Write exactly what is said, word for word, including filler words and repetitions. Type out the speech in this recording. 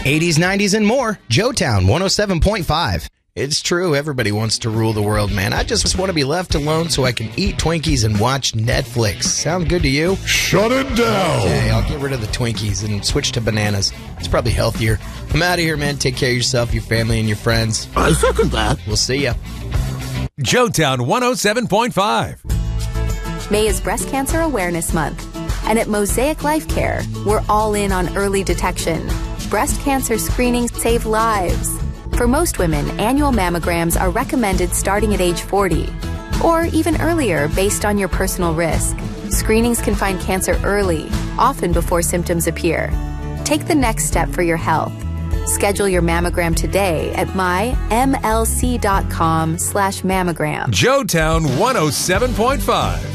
eighties, nineties, and more. Joetown one oh seven point five. It's true, everybody wants to rule the world, man. I just want to be left alone so I can eat Twinkies and watch Netflix. Sound good to you? Shut it down. Okay, I'll get rid of the Twinkies and switch to bananas. It's probably healthier. I'm out of here, man. Take care of yourself, your family, and your friends. I second that. We'll see ya. Joetown one oh seven point five. May is Breast Cancer Awareness Month. And at Mosaic Life Care, we're all in on early detection. Breast cancer screenings save lives. For most women, annual mammograms are recommended starting at age forty, or even earlier based on your personal risk. Screenings can find cancer early, often before symptoms appear. Take the next step for your health. Schedule your mammogram today at my m l c dot com slash mammogram. Joetown one oh seven point five.